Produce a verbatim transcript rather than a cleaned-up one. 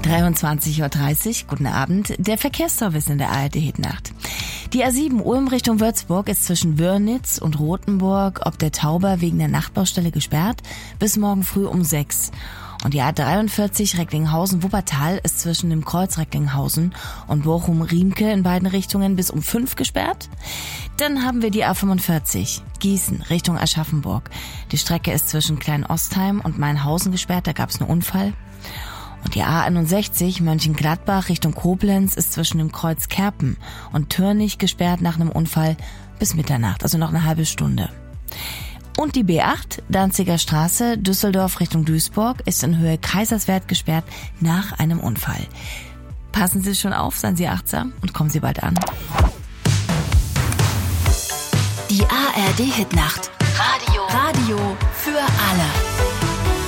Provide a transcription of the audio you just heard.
dreiundzwanzig Uhr dreißig, guten Abend, der Verkehrsservice in der A R D-Hitnacht. Die A sieben Ulm Richtung Würzburg ist zwischen Wörnitz und Rothenburg ob der Tauber wegen der Nachtbaustelle gesperrt bis morgen früh um sechs. Und die A dreiundvierzig Recklinghausen-Wuppertal ist zwischen dem Kreuz Recklinghausen und Bochum-Riemke in beiden Richtungen bis um fünf gesperrt. Dann haben wir die A fünfundvierzig Gießen Richtung Aschaffenburg. Die Strecke ist zwischen Klein-Ostheim und Mainhausen gesperrt, da gab es einen Unfall. Und die A einundsechzig Mönchengladbach Richtung Koblenz ist zwischen dem Kreuz Kerpen und Türnich gesperrt nach einem Unfall bis Mitternacht, also noch eine halbe Stunde. Und die B acht Danziger Straße Düsseldorf Richtung Duisburg ist in Höhe Kaiserswerth gesperrt nach einem Unfall. Passen Sie schon auf, seien Sie achtsam und kommen Sie bald an. Die A R D-Hitnacht. Radio. Radio für alle.